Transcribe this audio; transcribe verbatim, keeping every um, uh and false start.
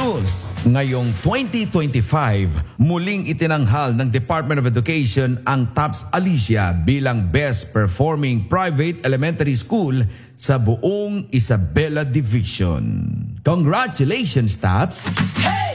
news. Ngayong twenty twenty-five, muling itinanghal ng Department of Education ang TOPS Alicia bilang Best Performing Private Elementary School sa buong Isabela Division. Congratulations, TOPS! Hey!